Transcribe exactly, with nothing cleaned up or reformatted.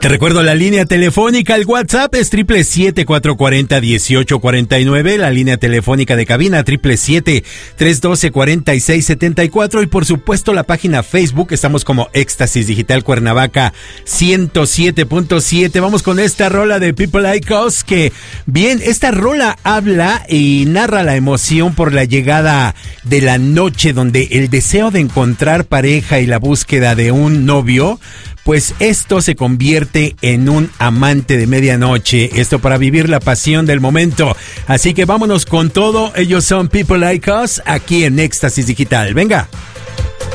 Te recuerdo la línea telefónica, el WhatsApp es triple siete, cuatro cuatro cero, dieciocho cuarenta y nueve, la línea telefónica de cabina triple siete, tres uno dos, cuarenta y seis setenta y cuatro y por supuesto la página Facebook, estamos como Éxtasis Digital Cuernavaca ciento siete punto siete. Vamos con esta rola de People Like Us, que bien, esta rola habla y narra la emoción por la llegada de la noche, donde el deseo de encontrar pareja y la búsqueda de un novio, pues esto se convierte en un amante de medianoche, esto para vivir la pasión del momento. Así que vámonos con todo, ellos son People Like Us, aquí en Éxtasis Digital. Venga.